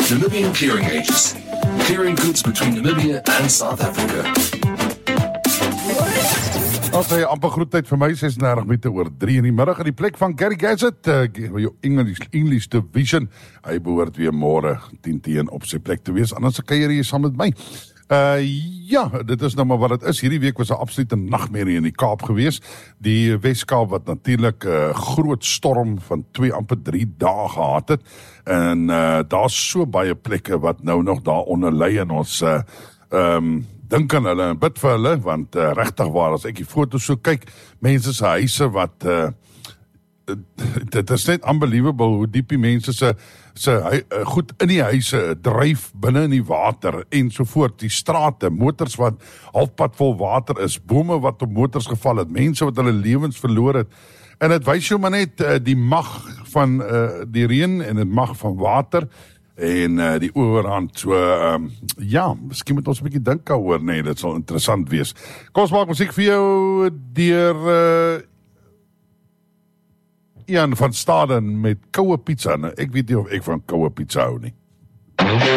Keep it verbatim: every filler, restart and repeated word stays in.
Namibian Clearing Agency, clearing goods between Namibia and South Africa. As hy amper groetheid vir my, ses en dertig minute oor drie in die middag in die plek van Gary Gazzett, uh, jou English, English Division. Hy behoort weer môre tien teen op sy plek te wees, anders kuier jy saam met my. Uh, ja, dit is nou maar wat het is. Hierdie week was 'n absolute nagmerrie in die Kaap gewees. Die Wes-Kaap wat natuurlik 'n uh, groot storm van twee amper drie dae gehad het. En uh, daar's so baie plekke wat nou nog daaronder lê en ons uh, um, dink aan hulle en bid vir hulle, want uh, regtig waar, as ek die foto's so kyk, mense se huise wat uh, dit is net unbelievable hoe diep die mense se se goed in die huise dryf binne in die water en so voort, die strate, motors wat halfpad vol water is, bome wat op motors geval het, mense wat hulle lewens verloor het, en dit wys jou maar net uh, die mag van uh, die reën en die mag van water en uh, die oorhand, so um, ja, miskien moet ons 'n bietjie dink daaroor, nee, dit sal interessant wees. Kom ons maak musiek vir jou deur uh, Ian van Staden met koue pizza. Ek weet nie of ek van koue pizza hou nie.